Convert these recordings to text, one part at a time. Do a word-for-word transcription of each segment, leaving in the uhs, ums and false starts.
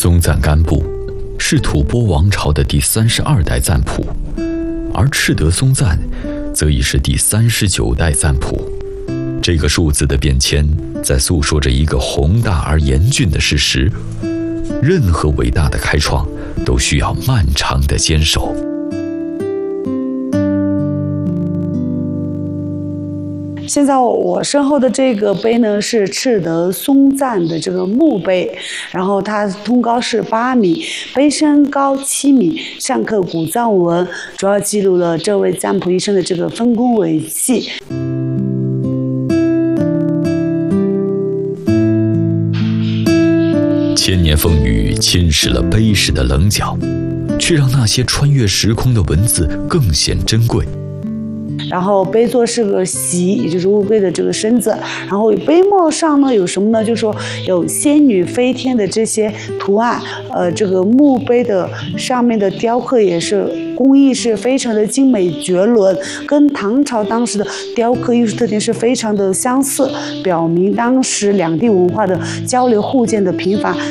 松赞干布是吐蕃王朝的第三十二代赞普，而赤德松赞则已是第三十九代赞普。这个数字的变迁在诉说着一个宏大而严峻的事实：任何伟大的开创都需要漫长的坚守。 现在我身后的这个碑呢，是赤德松赞的这个墓碑，然后它通高是八米，碑身高七米，上刻古藏文，主要记录了这位赞普一生的这个丰功伟绩。 千年风雨侵蚀了碑石的棱角，却让那些穿越时空的文字更显珍贵。 然后碑座是个席，也就是乌龟的这个身子。然后碑末上呢有什么呢？就是说有仙女飞天的这些图案。呃，这个墓碑的上面的雕刻也是工艺是非常的精美绝伦，跟唐朝当时的雕刻艺术特点是非常的相似，表明当时两地文化的交流互鉴的频繁。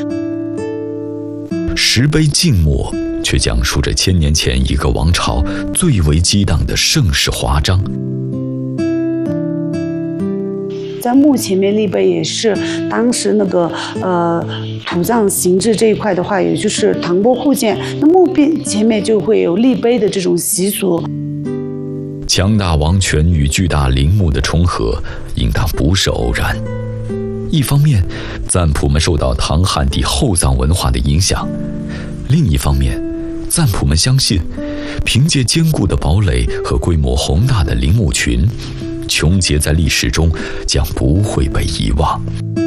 石碑静默，却讲述着千年前一个王朝最为激荡的盛世华章。 在墓前面立碑也是当时那个呃土葬形制这一块的话，也就是唐波互鉴，那墓碑前面就会有立碑的这种习俗。 强大王权与巨大陵墓的重合，应当不是偶然。一方面，赞普们受到唐汉地厚葬文化的影响；另一方面，赞普们相信，凭借坚固的堡垒和规模宏大的陵墓群，琼结在历史中将不会被遗忘。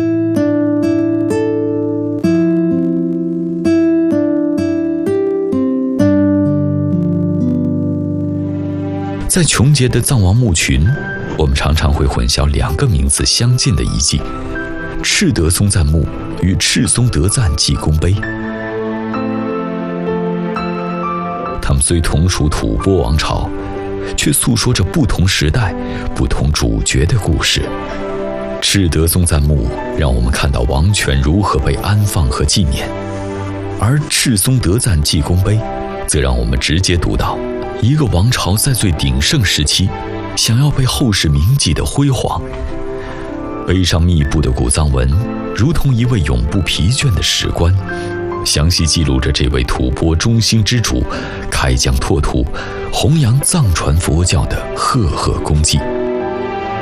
在琼结的藏王墓群，我们常常会混淆两个名字相近的遗迹：赤德松赞墓与赤松德赞济功碑。他们虽同属吐蕃王朝，却诉说着不同时代、不同主角的故事。赤德松赞墓让我们看到王权如何被安放和纪念，而赤松德赞济功碑则让我们直接读到一个王朝在最鼎盛时期想要被后世铭记的辉煌。碑上密布的古藏文如同一位永不疲倦的史官，详细记录着这位吐蕃中兴之主开疆拓土、弘扬藏传佛教的赫赫功绩。